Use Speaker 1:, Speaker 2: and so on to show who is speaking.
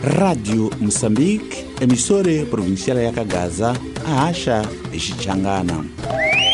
Speaker 1: Radio Moçambique, emissora provincial ya Kagaza, a Acha e Xichangana.